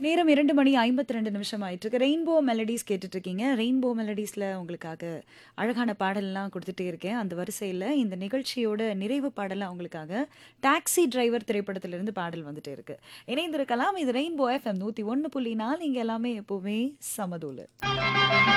நேரம் 2:52 ஆயிட்டிருக்கு. Rainbow melodies கேட்டுட்ருக்கீங்க. ரெயின்போ மெலடிஸ்ல உங்களுக்காக அழகான பாடல்லாம் குடுத்துட்டே இருக்கேன். அந்த வரிசையில இந்த நிகழ்ச்சியோட நிறைவு பாடலா உங்களுக்காக டாக்ஸி டிரைவர் திரைப்படத்திலிருந்து பாடல் வந்துட்டே இருக்கு. இணைந்திருக்கலாம். இது ரெயின்போ எஃப்எம் 101.4 இங்க எல்லாமே எப்பவுமே சமதூளு.